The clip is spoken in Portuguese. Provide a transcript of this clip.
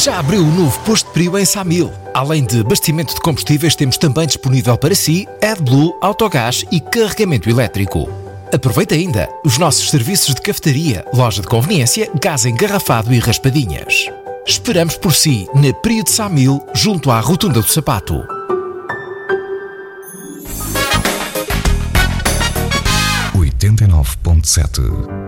Já abriu o novo posto de Priu em Samil. Além de abastecimento de combustíveis, temos também disponível para si AdBlue, autogás e carregamento elétrico. Aproveite ainda os nossos serviços de cafetaria, loja de conveniência, gás engarrafado e raspadinhas. Esperamos por si na Priu de Samil, junto à Rotunda do Sapato. 89.7